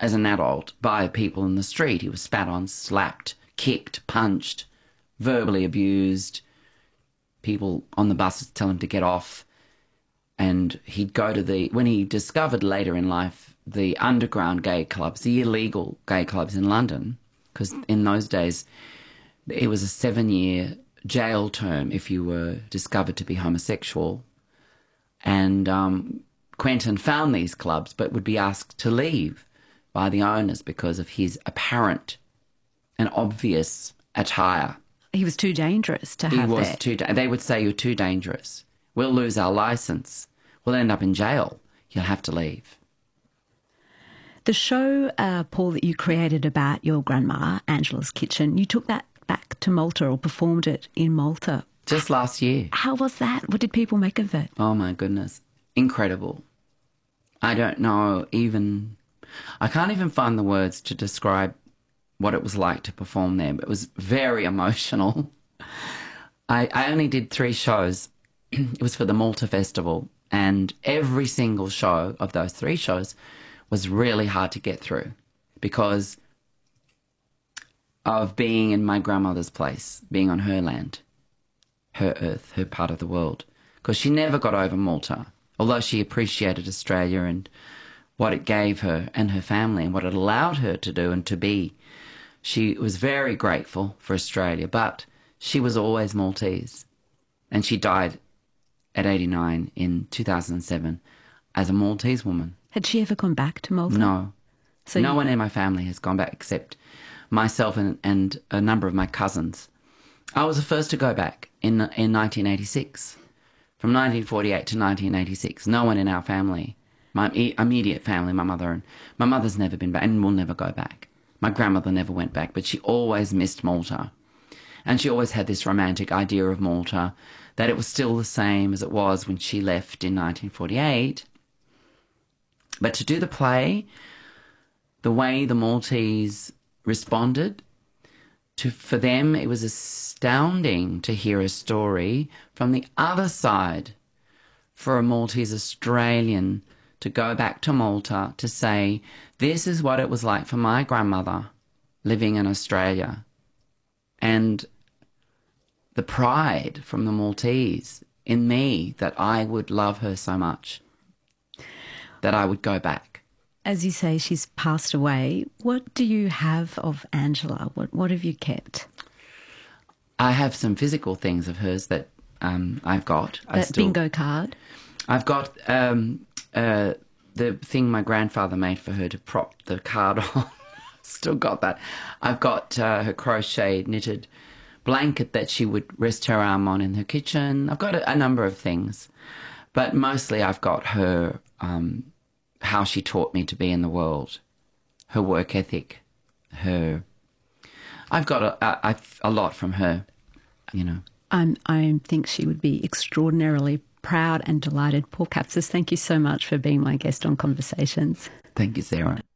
as an adult by people in the street. He was spat on, slapped, kicked, punched, verbally abused. People on the buses tell him to get off. And he'd go to when he discovered later in life the underground gay clubs, the illegal gay clubs in London, because in those days it was a 7-year jail term if you were discovered to be homosexual. And Quentin found these clubs but would be asked to leave by the owners because of his apparent and obvious attire. He was too dangerous to have that. They would say, you're too dangerous. We'll lose our licence. We'll end up in jail. You'll have to leave. The show, Paul, that you created about your grandma, Angela's Kitchen, you took that back to Malta or performed it in Malta. Just last year. How was that? What did people make of it? Oh, my goodness. Incredible. I don't know even... I can't even find the words to describe what it was like to perform there, but it was very emotional. I only did 3 shows. It was for the Malta Festival, and every single show of those 3 shows was really hard to get through because of being in my grandmother's place, being on her land, her earth, her part of the world, because she never got over Malta, although she appreciated Australia and what it gave her and her family and what it allowed her to do and to be. She was very grateful for Australia, but she was always Maltese. And she died at 89 in 2007 as a Maltese woman. Had she ever gone back to Malta? No. So no one in my family has gone back except myself and a number of my cousins. I was the first to go back in 1986. From 1948 to 1986, no one in our family, my immediate family, my mother's never been back and will never go back. My grandmother never went back, but she always missed Malta. And she always had this romantic idea of Malta, that it was still the same as it was when she left in 1948. But to do the play, the way the Maltese responded, for them it was astounding to hear a story from the other side for a Maltese Australian to go back to Malta to say, this is what it was like for my grandmother living in Australia. And the pride from the Maltese in me that I would love her so much, that I would go back. As you say, she's passed away. What do you have of Angela? What have you kept? I have some physical things of hers that I've got. That bingo card? I've got the thing my grandfather made for her to prop the card on. Still got that. I've got her crochet knitted blanket that she would rest her arm on in her kitchen. I've got a number of things. But mostly I've got her, how she taught me to be in the world, her work ethic, I've got a lot from her, you know. I think she would be extraordinarily proud and delighted. Paul Kapsis, thank you so much for being my guest on Conversations. Thank you, Sarah.